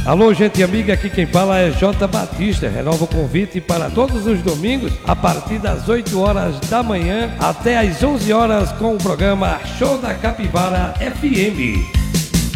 Alô, gente amiga, aqui quem fala é J. Batista. Renova o convite para todos os domingos, a partir das 8 horas da manhã até as 11 horas com o programa Show da Capivara FM.